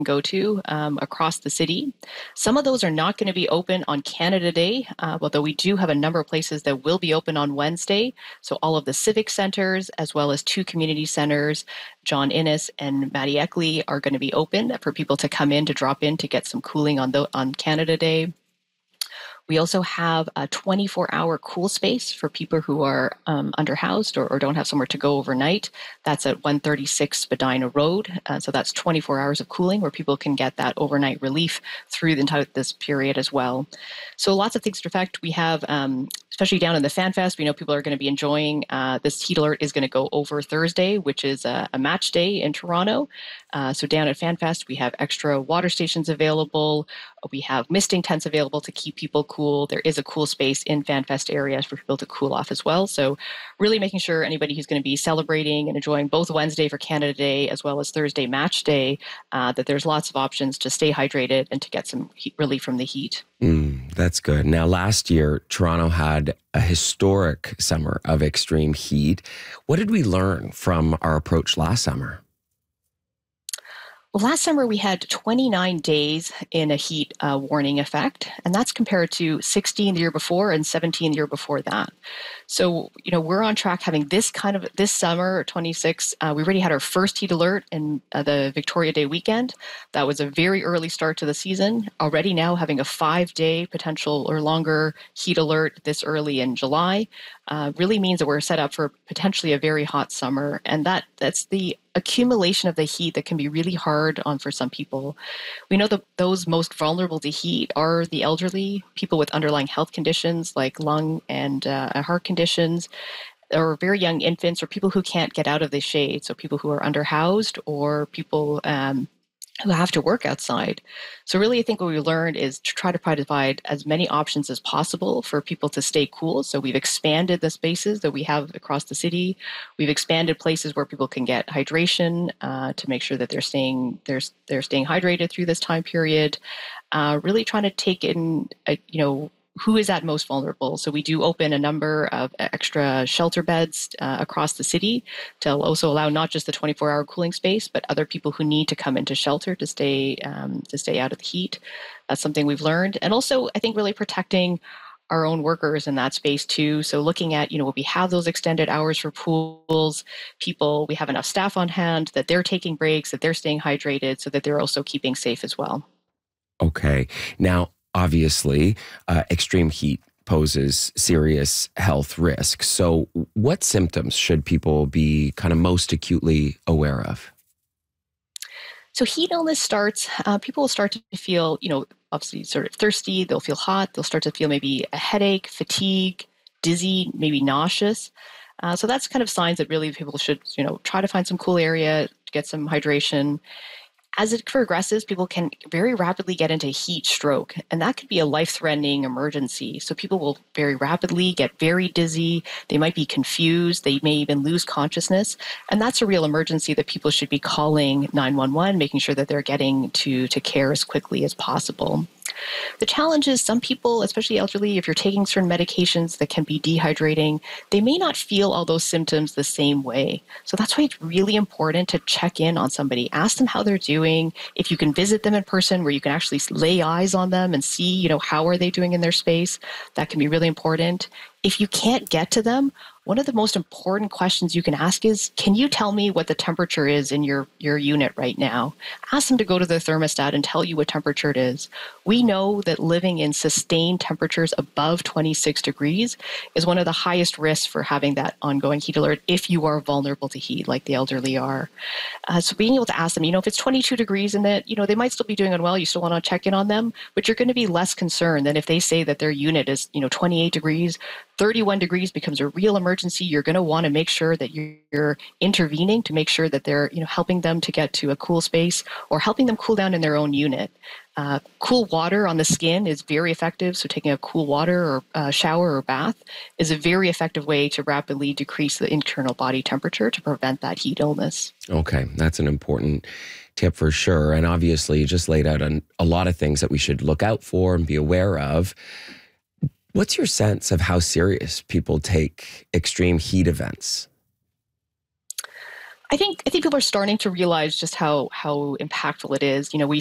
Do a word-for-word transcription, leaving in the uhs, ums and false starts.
go to um, across the city. Some of those are not going to be open on Canada Day, uh, although we do have a number of places that will be open on Wednesday. So all of the civic centers, as well as two community centers, John Innes and Mattie Eckley, are going to be open for people to come in to drop in to get some cooling on the on Canada Day. We also have a twenty-four hour cool space for people who are um, underhoused or, or don't have somewhere to go overnight. That's at one thirty-six Spadina Road. Uh, so that's twenty-four hours of cooling where people can get that overnight relief through the entire this period as well. So lots of things to affect. We have, um, especially down in the FanFest, we know people are going to be enjoying. Uh, this heat alert is going to go over Thursday, which is a, a match day in Toronto. Uh, so down at FanFest, we have extra water stations available. We have misting tents available to keep people cool. There is a cool space in FanFest areas for people to cool off as well. So really making sure anybody who's going to be celebrating and enjoying both Wednesday for Canada Day as well as Thursday match day, uh, that there's lots of options to stay hydrated and to get some heat relief from the heat. Mm, that's good. Now, last year, Toronto had a historic summer of extreme heat. What did we learn from our approach last summer? Well, last summer we had twenty-nine days in a heat uh, warning effect, and that's compared to sixteen the year before and seventeen the year before that. So, you know, we're on track having this kind of, this summer, twenty-six, uh, we already had our first heat alert in uh, the Victoria Day weekend. That was a very early start to the season. Already now having a five-day potential or longer heat alert this early in July uh, really means that we're set up for potentially a very hot summer, and that that's the accumulation of the heat that can be really hard on for some people. We know that those most vulnerable to heat are the elderly, people with underlying health conditions like lung and uh, heart conditions, or very young infants, or people who can't get out of the shade. So people who are underhoused or people um, who have to work outside. So really, I think what we learned is to try to provide as many options as possible for people to stay cool. So we've expanded the spaces that we have across the city. We've expanded places where people can get hydration uh, to make sure that they're staying they're, they're staying hydrated through this time period. Uh, really trying to take in, uh, you know, who is at most vulnerable. So we do open a number of extra shelter beds uh, across the city to also allow not just the twenty-four hour cooling space, but other people who need to come into shelter to stay um, to stay out of the heat. That's something we've learned. And also, I think really protecting our own workers in that space too. So looking at, you know, we have those extended hours for pools, people, we have enough staff on hand that they're taking breaks, that they're staying hydrated so that they're also keeping safe as well. Okay. Now, obviously, uh, extreme heat poses serious health risks. So what symptoms should people be kind of most acutely aware of? So heat illness starts, uh, people will start to feel, you know, obviously sort of thirsty, they'll feel hot, they'll start to feel maybe a headache, fatigue, dizzy, maybe nauseous. Uh, so that's kind of signs that really people should, you know, try to find some cool area, get some hydration. As it progresses, people can very rapidly get into heat stroke, and that could be a life-threatening emergency. So people will very rapidly get very dizzy. They might be confused. They may even lose consciousness. And that's a real emergency that people should be calling nine one one, making sure that they're getting to, to care as quickly as possible. The challenge is some people, especially elderly, if you're taking certain medications that can be dehydrating, they may not feel all those symptoms the same way. So that's why it's really important to check in on somebody. Ask them how they're doing. If you can visit them in person where you can actually lay eyes on them and see, you know, how are they doing in their space, that can be really important. If you can't get to them, one of the most important questions you can ask is, can you tell me what the temperature is in your, your unit right now? Ask them to go to the thermostat and tell you what temperature it is. We know that living in sustained temperatures above twenty-six degrees is one of the highest risks for having that ongoing heat alert if you are vulnerable to heat, like the elderly are. Uh, so being able to ask them, you know, if it's twenty-two degrees in it, you know, they might still be doing unwell, you still want to check in on them, but you're going to be less concerned than if they say that their unit is, you know, twenty-eight degrees, thirty-one degrees becomes a real emergency. You're going to want to make sure that you're intervening to make sure that they're, you know, helping them to get to a cool space or helping them cool down in their own unit. Uh, cool water on the skin is very effective. So taking a cool water or uh, shower or bath is a very effective way to rapidly decrease the internal body temperature to prevent that heat illness. Okay, that's an important tip for sure. And obviously you just laid out an, a lot of things that we should look out for and be aware of. What's your sense of how serious people take extreme heat events? I think I think people are starting to realize just how how impactful it is. You know, we